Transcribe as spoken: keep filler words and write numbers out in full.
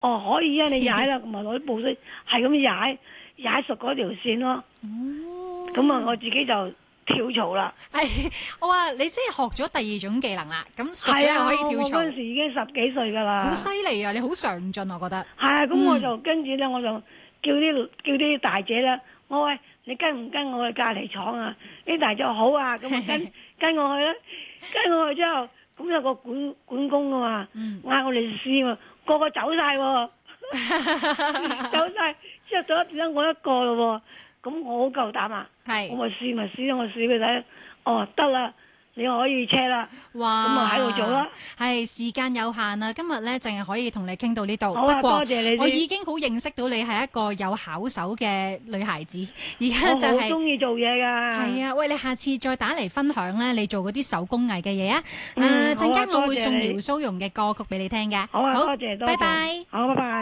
哦，可以啊，你踩啦，咁咪攞啲布水係咁踩，踩熟嗰條線咯。 哦， 咁啊，我自己就跳槽啦。 係，我話你真係學咗第二種技能啦，咁熟咗係啊， 又可以跳槽， 我嗰陣時已經十幾歲㗎啦。 好犀利啊！你好上進，我覺得。 係啊，咁我嗯就跟住咧，我就叫啲叫啲大姐咧，我喂你跟唔跟我去隔離廠啊？啲大姐話好啊，咁啊跟跟我去啦，跟我去之後，咁有個管管工啊嘛， 嗯， 嗌我哋試喎，個個走晒喎，走晒之後咗咗我一個咯喎，咁我好夠膽啊，我係， 咪試咪試咯，我試佢睇，哦得啦，你可以車啦， 哇， 咁啊喺度做啦。 係時間有限啊，今日咧淨係可以同你傾到呢度。 好啊， 不過多謝你先。 我已經好認識到你係一個有巧手嘅女孩子，而家我好就係、 中意做嘢㗎。 係啊，喂！你下次再打嚟分享咧，你做嗰啲手工藝嘅嘢啊！ 嗯誒陣間好啊我會送多謝你姚蘇蓉嘅歌曲俾你聽㗎。 好啊， 好， 多謝多謝。 拜拜。 好，拜拜。